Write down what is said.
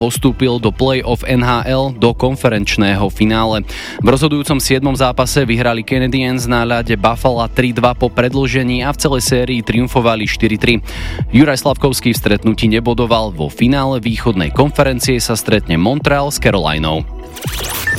postúpil do play-off NHL do konferenčného finále. V rozhodujúcom 7. zápase vyhrali Canadiens na ľade Buffalo 3-2 po predĺžení a v celej sérii triumfovali 4-3. Juraj Slavkovský v stretnutí nebodoval. Vo finále východnej konferencie sa stretne Montreal s Carolinou.